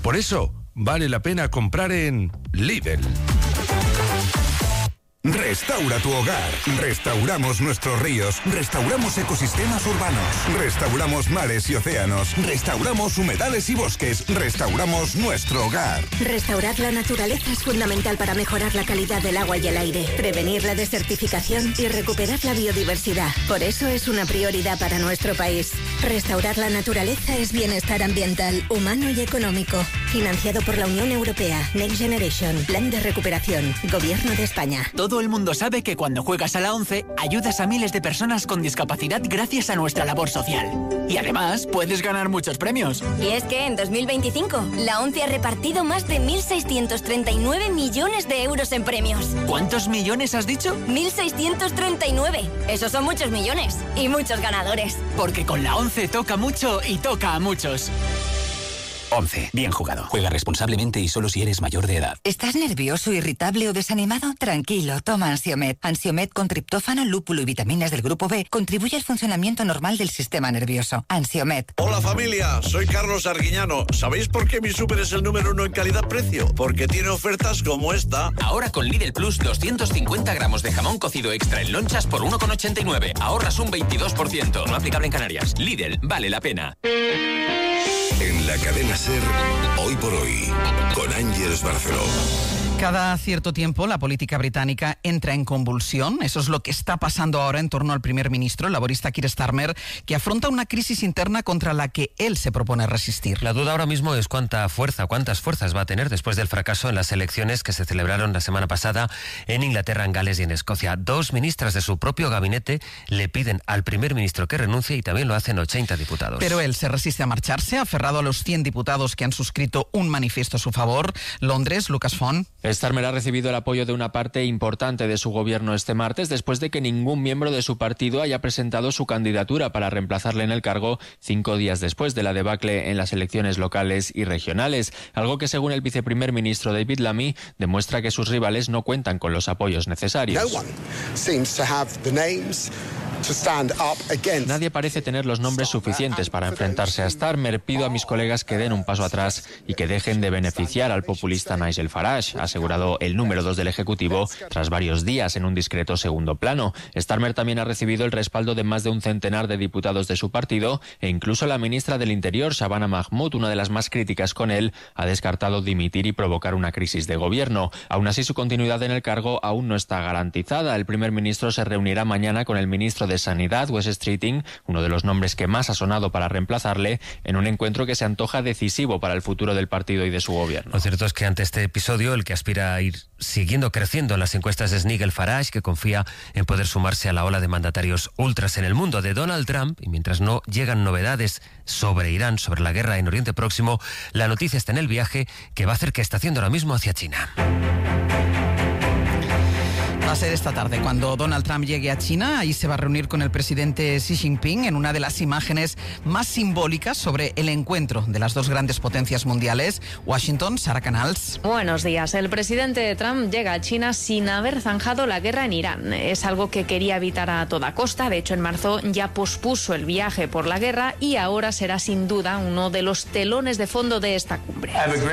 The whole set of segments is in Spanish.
Por eso, vale la pena comprar en Lidl. Restaura tu hogar. Restauramos nuestros ríos. Restauramos ecosistemas urbanos. Restauramos mares y océanos. Restauramos humedales y bosques. Restauramos nuestro hogar. Restaurar la naturaleza es fundamental para mejorar la calidad del agua y el aire, prevenir la desertificación y recuperar la biodiversidad. Por eso es una prioridad para nuestro país. Restaurar la naturaleza es bienestar ambiental, humano y económico. Financiado por la Unión Europea. Next Generation. Plan de recuperación. Gobierno de España. Todo el mundo sabe que cuando juegas a la 11 ayudas a miles de personas con discapacidad gracias a nuestra labor social. Y además puedes ganar muchos premios. Y es que en 2025 la 11 ha repartido más de 1.639 millones de euros en premios. ¿Cuántos millones has dicho? 1.639. Esos son muchos millones y muchos ganadores. Porque con la 11 toca mucho y toca a muchos. 11. Bien jugado. Juega responsablemente y solo si eres mayor de edad. ¿Estás nervioso, irritable o desanimado? Tranquilo, toma Ansiomed. Ansiomed con triptófano, lúpulo y vitaminas del grupo B contribuye al funcionamiento normal del sistema nervioso. Ansiomed. Hola familia, soy Carlos Arguiñano. ¿Sabéis por qué mi súper es el número 1 en calidad-precio? Porque tiene ofertas como esta. Ahora con Lidl Plus, 250 gramos de jamón cocido extra en lonchas por 1,89. Ahorras un 22%. No aplicable en Canarias. Lidl, vale la pena. En la cadena SER, Hoy por Hoy, con Ángeles Barceló. Cada cierto tiempo la política británica entra en convulsión. Eso es lo que está pasando ahora en torno al primer ministro, el laborista Keir Starmer, que afronta una crisis interna contra la que él se propone resistir. La duda ahora mismo es cuántas fuerzas va a tener después del fracaso en las elecciones que se celebraron la semana pasada en Inglaterra, en Gales y en Escocia. 2 ministras de su propio gabinete le piden al primer ministro que renuncie y también lo hacen 80 diputados. Pero él se resiste a marcharse, aferrado a los 100 diputados que han suscrito un manifiesto a su favor. Londres, Lucas Font. Starmer ha recibido el apoyo de una parte importante de su gobierno este martes después de que ningún miembro de su partido haya presentado su candidatura para reemplazarle en el cargo 5 días después de la debacle en las elecciones locales y regionales, algo que según el viceprimer ministro David Lammy demuestra que sus rivales no cuentan con los apoyos necesarios. Nadie parece tener los nombres suficientes para enfrentarse a Starmer. Pido a mis colegas que den un paso atrás y que dejen de beneficiar al populista Nigel Farage, ha asegurado el número 2 del Ejecutivo tras varios días en un discreto segundo plano. Starmer también ha recibido el respaldo de más de un centenar de diputados de su partido e incluso la ministra del Interior, Shabana Mahmood, una de las más críticas con él, ha descartado dimitir y provocar una crisis de gobierno. Aún así, su continuidad en el cargo aún no está garantizada. El primer ministro se reunirá mañana con el ministro de Sanidad, Wes Streeting, uno de los nombres que más ha sonado para reemplazarle, en un encuentro que se antoja decisivo para el futuro del partido y de su gobierno. Lo cierto es que ante este episodio, el que aspira a ir siguiendo creciendo en las encuestas es Nigel Farage, que confía en poder sumarse a la ola de mandatarios ultras en el mundo de Donald Trump, y mientras no llegan novedades sobre Irán, sobre la guerra en Oriente Próximo, la noticia está en el viaje que va a hacer que está haciendo ahora mismo hacia China. Va a ser esta tarde cuando Donald Trump llegue a China. Ahí se va a reunir con el presidente Xi Jinping en una de las imágenes más simbólicas sobre el encuentro de las dos grandes potencias mundiales. Washington, Sara Canals. Buenos días. El presidente Trump llega a China sin haber zanjado la guerra en Irán. Es algo que quería evitar a toda costa. De hecho, en marzo ya pospuso el viaje por la guerra y ahora será sin duda uno de los telones de fondo de esta cumbre.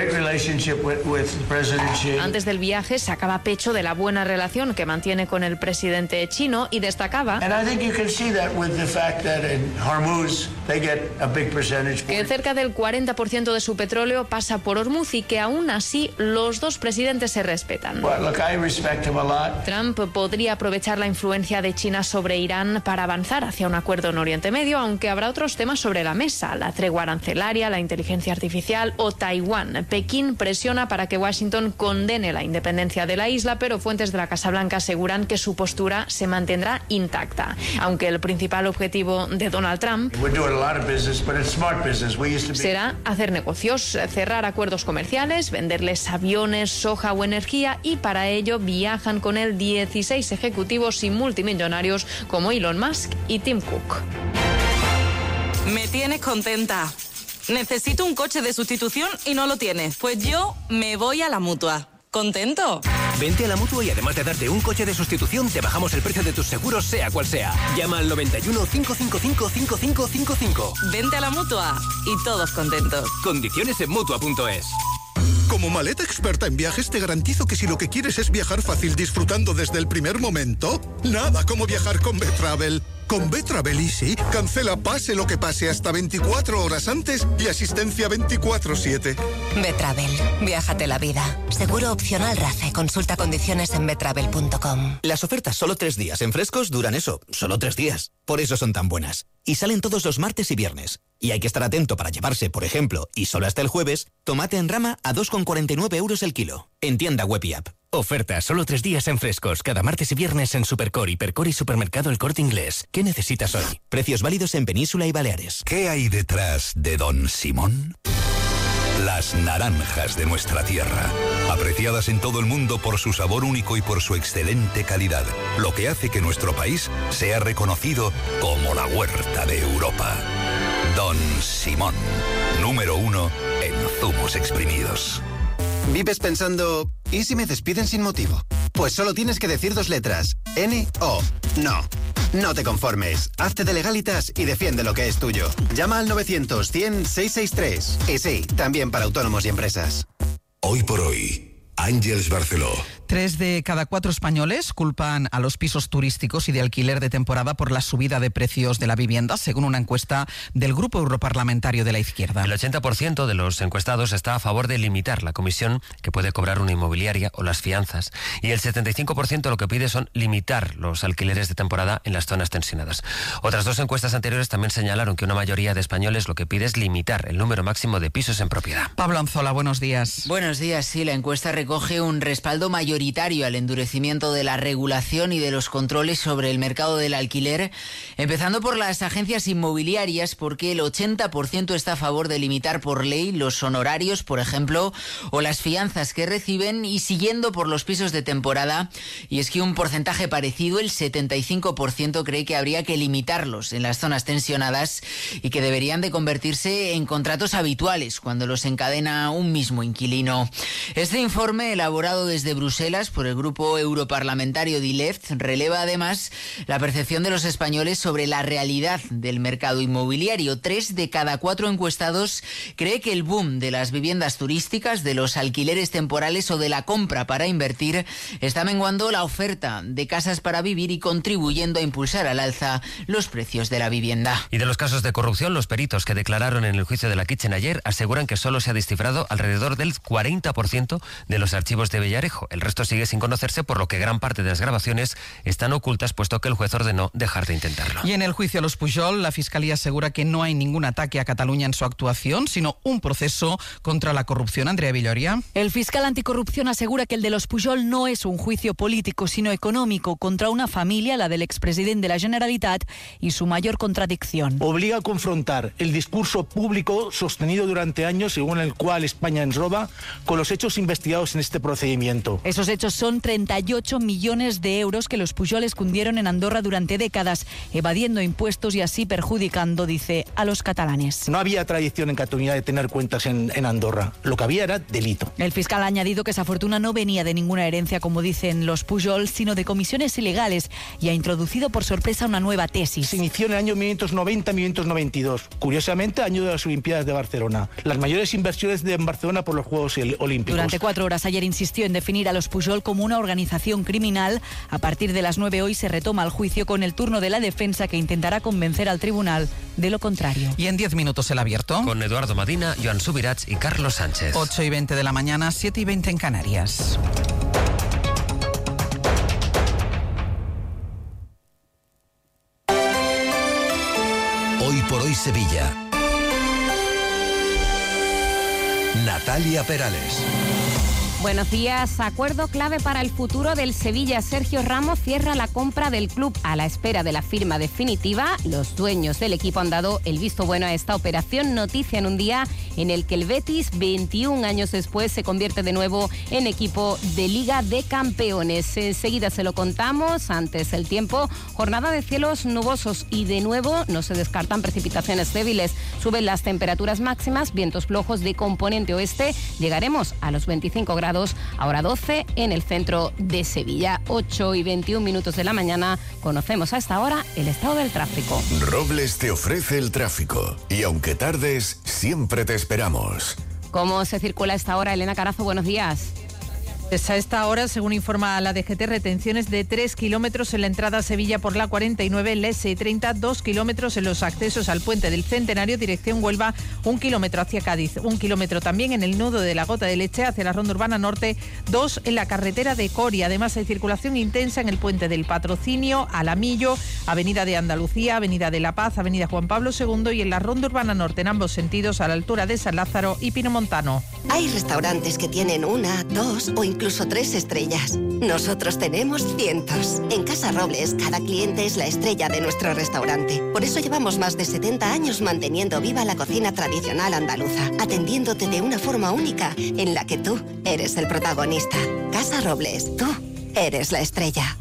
Antes del viaje sacaba pecho de la buena relación que mantiene con el presidente chino y destacaba que cerca del 40% de su petróleo pasa por Hormuz y que aún así los dos presidentes se respetan. Trump podría aprovechar la influencia de China sobre Irán para avanzar hacia un acuerdo en Oriente Medio, aunque habrá otros temas sobre la mesa: la tregua arancelaria, la inteligencia artificial o Taiwán. Pekín presiona para que Washington condene la independencia de la isla, pero fuentes de la Casa Blanca aseguran que su postura se mantendrá intacta. Aunque el principal objetivo de Donald Trump será hacer negocios, cerrar acuerdos comerciales, venderles aviones, soja o energía, y para ello viajan con él 16 ejecutivos y multimillonarios como Elon Musk y Tim Cook. Me tienes contenta. Necesito un coche de sustitución y no lo tienes. Pues yo me voy a la Mutua. ¿Contento? Vente a la Mutua y además de darte un coche de sustitución, te bajamos el precio de tus seguros, sea cual sea. Llama al 91 555 5555. Vente a la Mutua y todos contentos. Condiciones en Mutua.es. Como maleta experta en viajes, te garantizo que si lo que quieres es viajar fácil disfrutando desde el primer momento, nada como viajar con Betravel. Con Betravel Easy, cancela pase lo que pase hasta 24 horas antes y asistencia 24/7. Betravel, viájate la vida. Seguro opcional RACE. Consulta condiciones en betravel.com. Las ofertas solo 3 días en Frescos duran eso, solo 3 días. Por eso son tan buenas. Y salen todos los martes y viernes. Y hay que estar atento para llevarse, por ejemplo, y solo hasta el jueves, tomate en rama a 2,49 euros el kilo. En tienda web y app. Oferta solo 3 días en Frescos, cada martes y viernes en Supercor, Hipercor y Supermercado El Corte Inglés. ¿Qué necesitas hoy? Precios válidos en Península y Baleares. ¿Qué hay detrás de Don Simón? Las naranjas de nuestra tierra, apreciadas en todo el mundo por su sabor único y por su excelente calidad, lo que hace que nuestro país sea reconocido como la huerta de Europa. Don Simón, número 1 en zumos exprimidos. ¿Vives pensando, ¿y si me despiden sin motivo? Pues solo tienes que decir 2 letras, N-O. No. No te conformes. Hazte de legalitas y defiende lo que es tuyo. Llama al 900-100-663. Y sí, también para autónomos y empresas. Hoy por hoy, Àngels Barceló. 3 de cada 4 españoles culpan a los pisos turísticos y de alquiler de temporada por la subida de precios de la vivienda, según una encuesta del Grupo Europarlamentario de la Izquierda. El 80% de los encuestados está a favor de limitar la comisión que puede cobrar una inmobiliaria o las fianzas. Y el 75% lo que pide son limitar los alquileres de temporada en las zonas tensionadas. Otras 2 encuestas anteriores también señalaron que una mayoría de españoles lo que pide es limitar el número máximo de pisos en propiedad. Pablo Anzola, buenos días. Buenos días, sí, la encuesta recoge un respaldo mayoritario al endurecimiento de la regulación y de los controles sobre el mercado del alquiler, empezando por las agencias inmobiliarias, porque el 80% está a favor de limitar por ley los honorarios, por ejemplo, o las fianzas que reciben, y siguiendo por los pisos de temporada, y es que un porcentaje parecido, el 75%, cree que habría que limitarlos en las zonas tensionadas y que deberían de convertirse en contratos habituales cuando los encadena un mismo inquilino. Este informe, elaborado desde Bruselas por el grupo europarlamentario DILEFT, releva además la percepción de los españoles sobre la realidad del mercado inmobiliario. 3 de cada 4 encuestados cree que el boom de las viviendas turísticas, de los alquileres temporales o de la compra para invertir está menguando la oferta de casas para vivir y contribuyendo a impulsar al alza los precios de la vivienda. Y de los casos de corrupción, los peritos que declararon en el juicio de la Kitchen ayer aseguran que solo se ha descifrado alrededor del 40% de los archivos de Villarejo. El resto sigue sin conocerse, por lo que gran parte de las grabaciones están ocultas, puesto que el juez ordenó dejar de intentarlo. Y en el juicio a los Pujol, la Fiscalía asegura que no hay ningún ataque a Cataluña en su actuación, sino un proceso contra la corrupción. Andrea Villoria. El fiscal anticorrupción asegura que el de los Pujol no es un juicio político, sino económico, contra una familia, la del expresidente de la Generalitat, y su mayor contradicción. Obliga a confrontar el discurso público sostenido durante años, según el cual España ens roba, con los hechos investigados en este procedimiento. Esos hechos son 38 millones de euros que los Pujol escondieron en Andorra durante décadas, evadiendo impuestos y así perjudicando, dice, a los catalanes. No había tradición en Cataluña de tener cuentas en Andorra. Lo que había era delito. El fiscal ha añadido que esa fortuna no venía de ninguna herencia, como dicen los Pujol, sino de comisiones ilegales, y ha introducido por sorpresa una nueva tesis. Se inició en el año 1990-1992, curiosamente año de las Olimpiadas de Barcelona. Las mayores inversiones en Barcelona por los Juegos Olímpicos. Durante 4 horas ayer insistió en definir a los Pujol como una organización criminal. A partir de las 9 hoy se retoma el juicio con el turno de la defensa, que intentará convencer al tribunal de lo contrario. Y en 10 minutos el abierto. Con Eduardo Madina, Joan Subirats y Carlos Sánchez. 8:20 de la mañana, 7:20 en Canarias. Hoy por hoy Sevilla. Natalia Perales. Buenos días. Acuerdo clave para el futuro del Sevilla. Sergio Ramos cierra la compra del club a la espera de la firma definitiva. Los dueños del equipo han dado el visto bueno a esta operación. Noticia en un día en el que el Betis, 21 años después, se convierte de nuevo en equipo de Liga de Campeones. Enseguida se lo contamos. Antes el tiempo, jornada de cielos nubosos y de nuevo no se descartan precipitaciones débiles. Suben las temperaturas máximas, vientos flojos de componente oeste. Llegaremos a los 25 grados grados, ahora 12 en el centro de Sevilla. 8:21 de la mañana. Conocemos a esta hora el estado del tráfico. Robles te ofrece el tráfico y aunque tardes, siempre te esperamos. ¿Cómo se circula a esta hora? Elena Carazo, buenos días. Pues a esta hora, según informa la DGT, retenciones de 3 kilómetros en la entrada a Sevilla por la 49, la S30, 2 kilómetros en los accesos al Puente del Centenario, dirección Huelva, 1 kilómetro hacia Cádiz, 1 kilómetro también en el nudo de la Gota de Leche hacia la Ronda Urbana Norte, 2 en la carretera de Coria. Además hay circulación intensa en el Puente del Patrocinio, Alamillo, Avenida de Andalucía, Avenida de la Paz, Avenida Juan Pablo II y en la Ronda Urbana Norte en ambos sentidos a la altura de San Lázaro y Pinomontano. Hay restaurantes que tienen 1, 2 o incluso 3 estrellas. Nosotros tenemos cientos. En Casa Robles, cada cliente es la estrella de nuestro restaurante. Por eso llevamos más de 70 años manteniendo viva la cocina tradicional andaluza, atendiéndote de una forma única en la que tú eres el protagonista. Casa Robles, tú eres la estrella.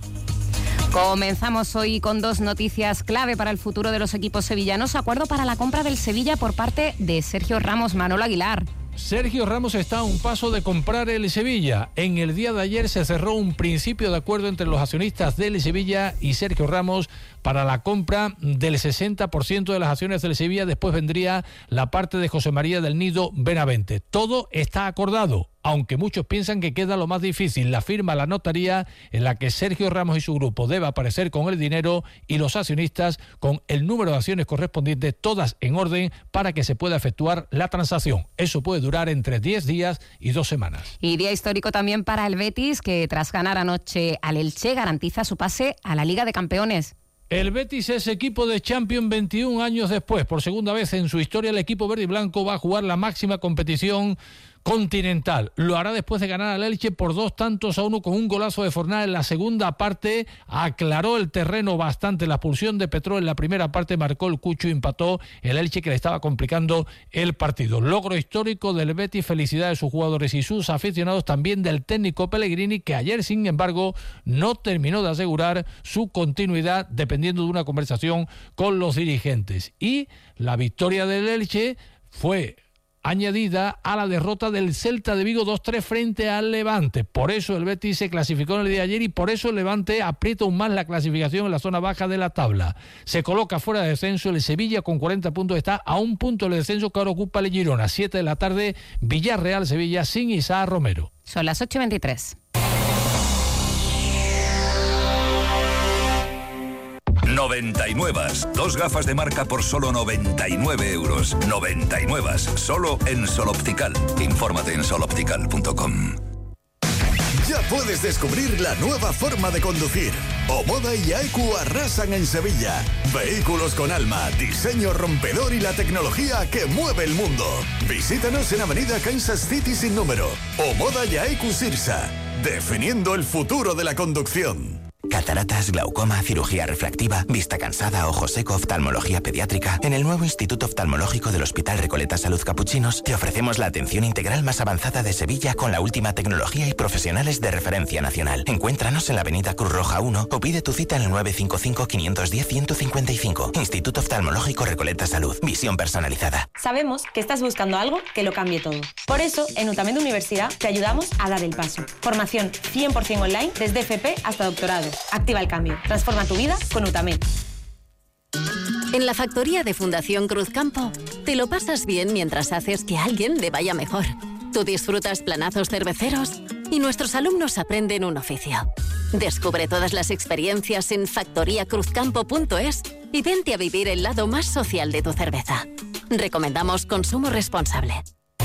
Comenzamos hoy con 2 noticias clave para el futuro de los equipos sevillanos. Acuerdo para la compra del Sevilla por parte de Sergio Ramos. Manolo Aguilar. Sergio Ramos está a un paso de comprar el Sevilla. En el día de ayer se cerró un principio de acuerdo entre los accionistas del Sevilla y Sergio Ramos para la compra del 60% de las acciones del Sevilla. Después vendría la parte de José María del Nido Benavente. Todo está acordado, aunque muchos piensan que queda lo más difícil, la firma a la notaría en la que Sergio Ramos y su grupo debe aparecer con el dinero y los accionistas con el número de acciones correspondientes, todas en orden para que se pueda efectuar la transacción. Eso puede durar entre 10 días y 2 semanas. Y día histórico también para el Betis, que tras ganar anoche al Elche garantiza su pase a la Liga de Campeones. El Betis es equipo de Champions 21 años después. Por segunda vez en su historia el equipo verde y blanco va a jugar la máxima competición continental. Lo hará después de ganar al Elche por 2-1 con un golazo de Fornal en la segunda parte. Aclaró el terreno bastante. La expulsión de Petró en la primera parte marcó el Cucho y empató el Elche, que le estaba complicando el partido. Logro histórico del Betis. Felicidad de sus jugadores y sus aficionados, también del técnico Pellegrini, que ayer, sin embargo, no terminó de asegurar su continuidad dependiendo de una conversación con los dirigentes. Y la victoria del Elche fue añadida a la derrota del Celta de Vigo 2-3 frente al Levante. Por eso el Betis se clasificó en el día de ayer y por eso el Levante aprieta aún más la clasificación en la zona baja de la tabla. Se coloca fuera de descenso. El Sevilla con 40 puntos está a un punto del descenso que ahora ocupa el Girona. 7 de la tarde, Villarreal-Sevilla sin Isaac Romero. Son las 8:23. 99. 2 gafas de marca por solo 99 euros. 99. Solo en Sol Optical. Infórmate en soloptical.com. Ya puedes descubrir la nueva forma de conducir. Omoda y AEQ arrasan en Sevilla. Vehículos con alma, diseño rompedor y la tecnología que mueve el mundo. Visítanos en Avenida Kansas City sin número. Omoda y AEQ Sirsa. Definiendo el futuro de la conducción. Cataratas, glaucoma, cirugía refractiva, vista cansada, ojo seco, oftalmología pediátrica. En el nuevo Instituto Oftalmológico del Hospital Recoleta Salud Capuchinos te ofrecemos la atención integral más avanzada de Sevilla con la última tecnología y profesionales de referencia nacional. Encuéntranos en la Avenida Cruz Roja 1 o pide tu cita en el 955-510-155. Instituto Oftalmológico Recoleta Salud. Visión personalizada. Sabemos que estás buscando algo que lo cambie todo. Por eso, en UTAMED Universidad te ayudamos a dar el paso. Formación 100% online desde FP hasta doctorado. Activa el cambio. Transforma tu vida con UTAMED. En la factoría de Fundación Cruzcampo, te lo pasas bien mientras haces que a alguien le vaya mejor. Tú disfrutas planazos cerveceros y nuestros alumnos aprenden un oficio. Descubre todas las experiencias en factoriacruzcampo.es y vente a vivir el lado más social de tu cerveza. Recomendamos consumo responsable.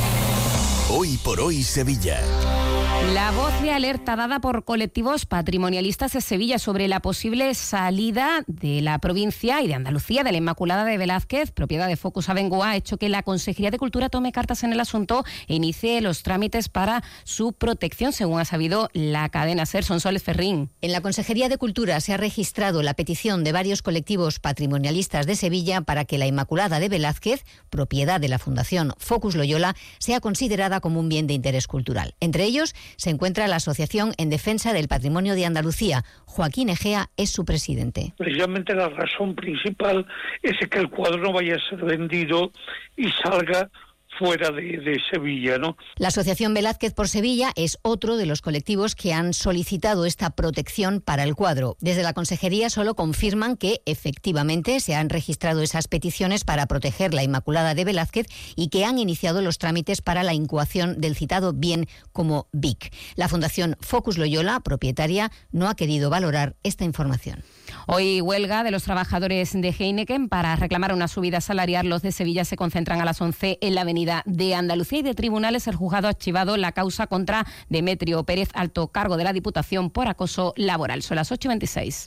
Hoy por hoy Sevilla. La voz de alerta dada por colectivos patrimonialistas de Sevilla sobre la posible salida de la provincia y de Andalucía de la Inmaculada de Velázquez, propiedad de Focus Abengoa, ha hecho que la Consejería de Cultura tome cartas en el asunto e inicie los trámites para su protección, según ha sabido la cadena SER. Sonsoles Ferrín. En la Consejería de Cultura se ha registrado la petición de varios colectivos patrimonialistas de Sevilla para que la Inmaculada de Velázquez, propiedad de la Fundación Focus Loyola, sea considerada como un bien de interés cultural. Entre ellos se encuentra la Asociación en Defensa del Patrimonio de Andalucía. Joaquín Egea es su presidente. Precisamente la razón principal es que el cuadro no vaya a ser vendido y salga fuera de Sevilla, ¿no? La Asociación Velázquez por Sevilla es otro de los colectivos que han solicitado esta protección para el cuadro. Desde la Consejería solo confirman que efectivamente se han registrado esas peticiones para proteger la Inmaculada de Velázquez y que han iniciado los trámites para la incoación del citado bien como BIC. La Fundación Focus Loyola, propietaria, no ha querido valorar esta información. Hoy huelga de los trabajadores de Heineken para reclamar una subida salarial. Los de Sevilla se concentran a las 11 en la avenida de Andalucía y de tribunales. El juzgado ha archivado la causa contra Demetrio Pérez, alto cargo de la Diputación, por acoso laboral. Son las 8:26.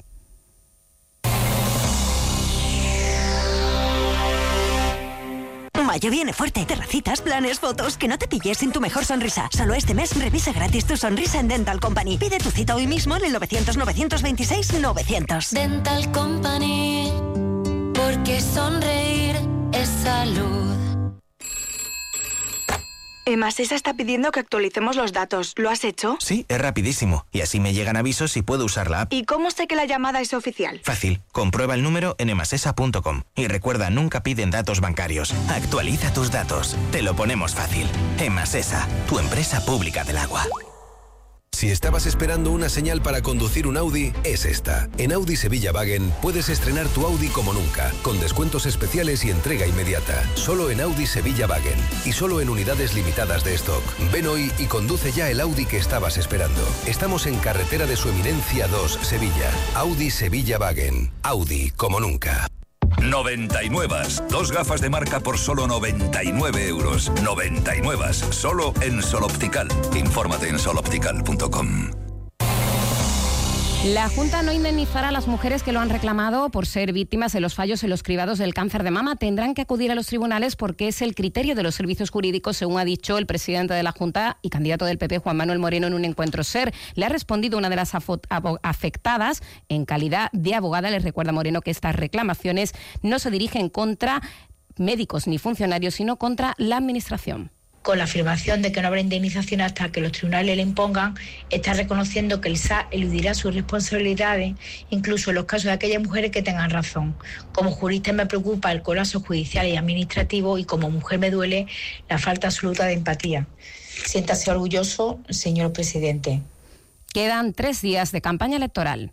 Mayo viene fuerte. Terracitas, planes, fotos. Que no te pilles sin tu mejor sonrisa. Solo este mes revisa gratis tu sonrisa en Dental Company. Pide tu cita hoy mismo en el 900-926-900. Dental Company, porque sonreír es salud. Emasesa está pidiendo que actualicemos los datos. ¿Lo has hecho? Sí, es rapidísimo. Y así me llegan avisos y puedo usar la app. ¿Y cómo sé que la llamada es oficial? Fácil. Comprueba el número en emasesa.com. Y recuerda, nunca piden datos bancarios. Actualiza tus datos. Te lo ponemos fácil. Emasesa, tu empresa pública del agua. Si estabas esperando una señal para conducir un Audi, es esta. En Audi Sevilla Wagen puedes estrenar tu Audi como nunca, con descuentos especiales y entrega inmediata. Solo en Audi Sevilla Wagen y solo en unidades limitadas de stock. Ven hoy y conduce ya el Audi que estabas esperando. Estamos en Carretera de Su Eminencia 2, Sevilla. Audi Sevilla Wagen. Audi como nunca. 99. 2 gafas de marca por solo 99 euros. 99. Solo en Sol Optical. Infórmate en soloptical.com. La Junta no indemnizará a las mujeres que lo han reclamado por ser víctimas de los fallos en los cribados del cáncer de mama. Tendrán que acudir a los tribunales porque es el criterio de los servicios jurídicos, según ha dicho el presidente de la Junta y candidato del PP, Juan Manuel Moreno, en un encuentro SER. Le ha respondido una de las afectadas. En calidad de abogada, les recuerda Moreno que estas reclamaciones no se dirigen contra médicos ni funcionarios, sino contra la Administración. Con la afirmación de que no habrá indemnización hasta que los tribunales le impongan, está reconociendo que el SA eludirá sus responsabilidades, incluso en los casos de aquellas mujeres que tengan razón. Como jurista me preocupa el colapso judicial y administrativo y como mujer me duele la falta absoluta de empatía. Siéntase orgulloso, señor presidente. Quedan 3 días de campaña electoral.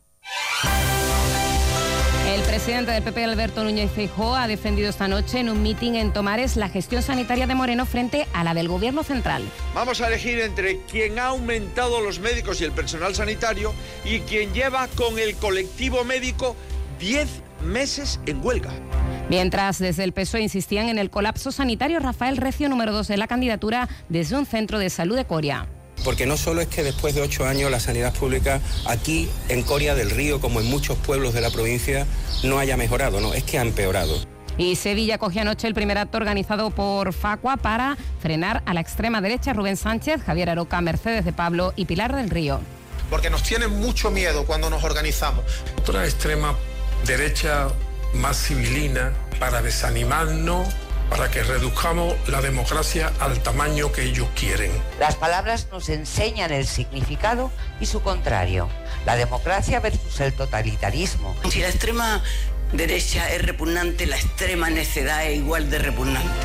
El presidente del PP, Alberto Núñez Feijóo, ha defendido esta noche en un mitin en Tomares la gestión sanitaria de Moreno frente a la del Gobierno central. Vamos a elegir entre quien ha aumentado los médicos y el personal sanitario y quien lleva con el colectivo médico 10 meses en huelga. Mientras desde el PSOE insistían en el colapso sanitario, Rafael Recio, número 2 de la candidatura, desde un centro de salud de Coria. Porque no solo es que después de 8 años la sanidad pública aquí en Coria del Río, como en muchos pueblos de la provincia, no haya mejorado, no, es que ha empeorado. Y Sevilla cogió anoche el primer acto organizado por Facua para frenar a la extrema derecha. Rubén Sánchez, Javier Aroca, Mercedes de Pablo y Pilar del Río. Porque nos tienen mucho miedo cuando nos organizamos. Otra extrema derecha más civilina para desanimarnos, para que reduzcamos la democracia al tamaño que ellos quieren. Las palabras nos enseñan el significado y su contrario. La democracia versus el totalitarismo. Si la extrema derecha es repugnante, la extrema necedad es igual de repugnante.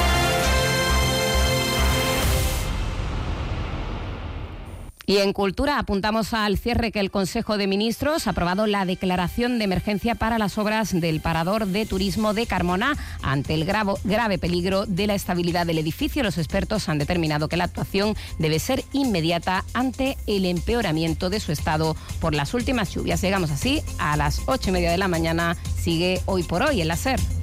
Y en Cultura apuntamos al cierre que el Consejo de Ministros ha aprobado la declaración de emergencia para las obras del Parador de Turismo de Carmona ante el grave peligro de la estabilidad del edificio. Los expertos han determinado que la actuación debe ser inmediata ante el empeoramiento de su estado por las últimas lluvias. Llegamos así a las 8:30 de la mañana. Sigue Hoy por Hoy en la SER.